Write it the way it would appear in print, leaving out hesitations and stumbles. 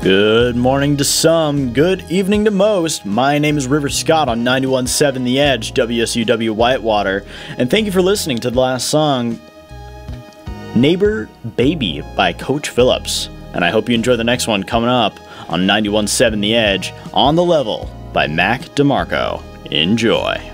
Good morning to some, good evening to most. My name is River Scott on 91.7 The Edge, WSUW Whitewater, and thank you for listening to the last song, Neighbor Baby by Coach Phillips. And I hope you enjoy the next one coming up on 91.7 The Edge, On the Level by Mac DeMarco. Enjoy.